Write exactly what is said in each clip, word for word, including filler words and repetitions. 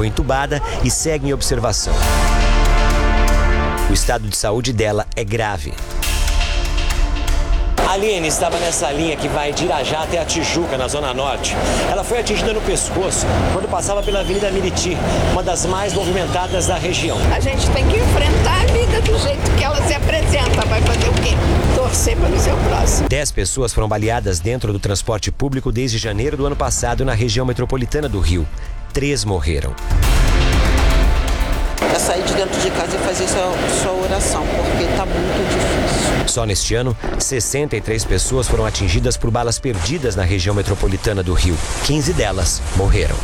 foi entubada e segue em observação. O estado de saúde dela é grave. A Aline estava nessa linha que vai de Irajá até a Tijuca, na Zona Norte. Ela foi atingida no pescoço quando passava pela Avenida Miriti, uma das mais movimentadas da região. A gente tem que enfrentar a vida do jeito que ela se apresenta. Vai fazer o quê? Torcer para o seu próximo. Dez pessoas foram baleadas dentro do transporte público desde janeiro do ano passado na região metropolitana do Rio. Três morreram. É sair de dentro de casa e fazer sua, sua oração, porque está muito difícil. Só neste ano, sessenta e três pessoas foram atingidas por balas perdidas na região metropolitana do Rio. quinze delas morreram.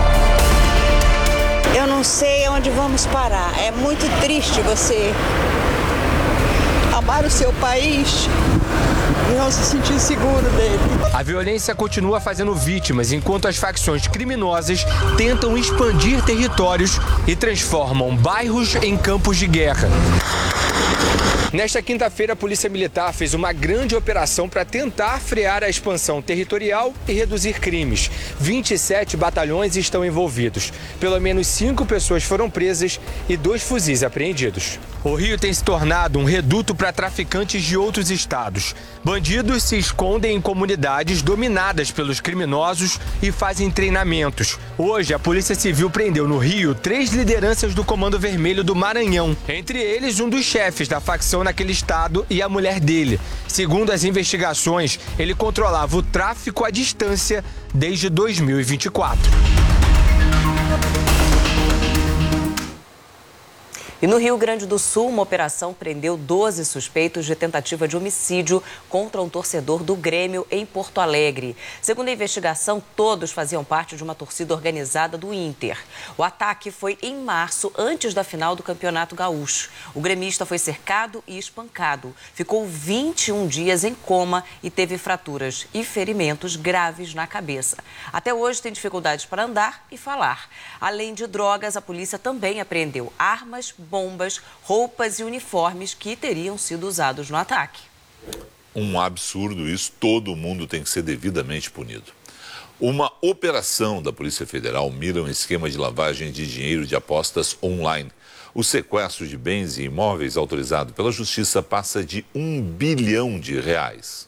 Eu não sei onde vamos parar. É muito triste você amar o seu país e não se sentir seguro dele. A violência continua fazendo vítimas, enquanto as facções criminosas tentam expandir territórios e transformam bairros em campos de guerra. Nesta quinta-feira, a Polícia Militar fez uma grande operação para tentar frear a expansão territorial e reduzir crimes. vinte e sete batalhões estão envolvidos. Pelo menos cinco pessoas foram presas e dois fuzis apreendidos. O Rio tem se tornado um reduto para traficantes de outros estados. Bandidos se escondem em comunidades dominadas pelos criminosos e fazem treinamentos. Hoje, a Polícia Civil prendeu no Rio três lideranças do Comando Vermelho do Maranhão. Entre eles, um dos chefes da facção naquele estado e a mulher dele. Segundo as investigações, ele controlava o tráfico à distância desde dois mil e vinte e quatro. E no Rio Grande do Sul, uma operação prendeu doze suspeitos de tentativa de homicídio contra um torcedor do Grêmio em Porto Alegre. Segundo a investigação, todos faziam parte de uma torcida organizada do Inter. O ataque foi em março, antes da final do Campeonato Gaúcho. O gremista foi cercado e espancado. Ficou vinte e um dias em coma e teve fraturas e ferimentos graves na cabeça. Até hoje tem dificuldades para andar e falar. Além de drogas, a polícia também apreendeu armas, bombas, roupas e uniformes que teriam sido usados no ataque. Um absurdo isso, todo mundo tem que ser devidamente punido. Uma operação da Polícia Federal mira um esquema de lavagem de dinheiro de apostas online. O sequestro de bens e imóveis autorizado pela Justiça passa de um bilhão de reais.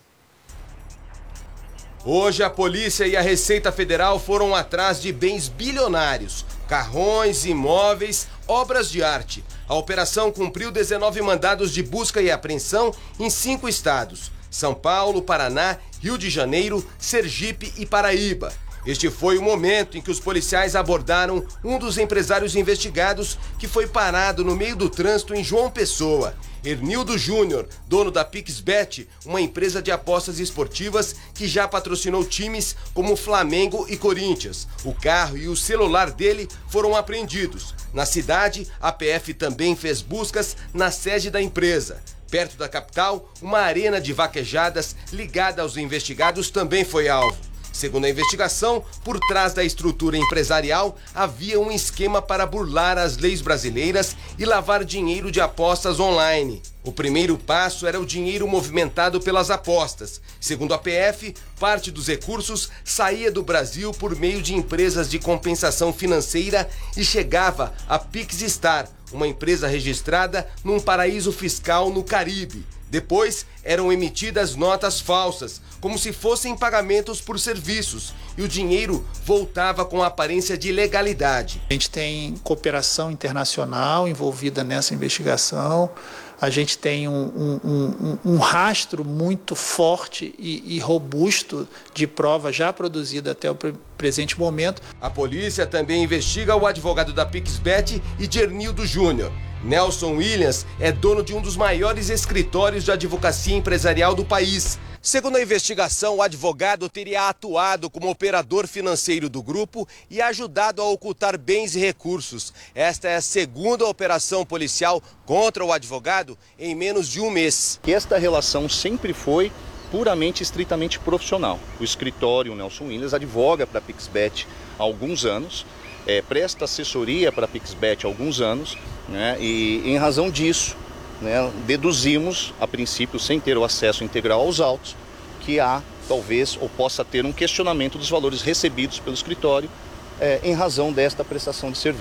Hoje a polícia e a Receita Federal foram atrás de bens bilionários, carrões, imóveis, obras de arte. A operação cumpriu dezenove mandados de busca e apreensão em cinco estados: São Paulo, Paraná, Rio de Janeiro, Sergipe e Paraíba. Este foi o momento em que os policiais abordaram um dos empresários investigados que foi parado no meio do trânsito em João Pessoa. Hernildo Júnior, dono da PixBet, uma empresa de apostas esportivas que já patrocinou times como Flamengo e Corinthians. O carro e o celular dele foram apreendidos. Na cidade, a P F também fez buscas na sede da empresa. Perto da capital, uma arena de vaquejadas ligada aos investigados também foi alvo. Segundo a investigação, por trás da estrutura empresarial havia um esquema para burlar as leis brasileiras e lavar dinheiro de apostas online. O primeiro passo era o dinheiro movimentado pelas apostas. Segundo a P F, parte dos recursos saía do Brasil por meio de empresas de compensação financeira e chegava a Pixstar, uma empresa registrada num paraíso fiscal no Caribe. Depois, eram emitidas notas falsas, como se fossem pagamentos por serviços, e o dinheiro voltava com a aparência de legalidade. A gente tem cooperação internacional envolvida nessa investigação, a gente tem um, um, um, um rastro muito forte e, e robusto de prova já produzida até o pre presente momento. A polícia também investiga o advogado da PixBet e de Hernildo Júnior. Nelson Williams é dono de um dos maiores escritórios de advocacia empresarial do país. Segundo a investigação, o advogado teria atuado como operador financeiro do grupo e ajudado a ocultar bens e recursos. Esta é a segunda operação policial contra o advogado em menos de um mês. Esta relação sempre foi puramente, estritamente profissional. O escritório, o Nelson Williams, advoga para a PixBet há alguns anos, é, presta assessoria para a PixBet há alguns anos, né, e em razão disso, né, deduzimos, a princípio, sem ter o acesso integral aos autos, que há, talvez, ou possa ter um questionamento dos valores recebidos pelo escritório é, em razão desta prestação de serviço.